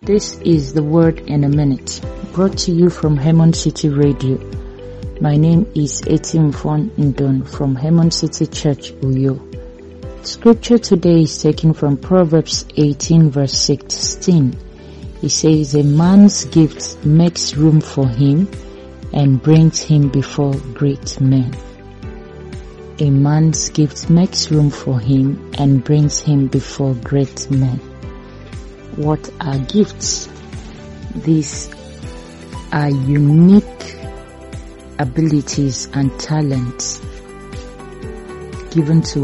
This is the Word in a Minute, brought to you from Hemon City Radio. My name is Etimfon Ndon from Hemon City Church, Uyo. Scripture today is taken from Proverbs 18 verse 16. It says, "A man's gift makes room for him and brings him before great men." A man's gift makes room for him and brings him before great men. What are gifts? These are unique abilities and talents given to